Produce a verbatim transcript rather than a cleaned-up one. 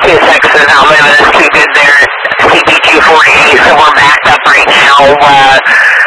two sixes, I'll move it as too good there. C B two forty-eight, so we're backed up right now. Uh,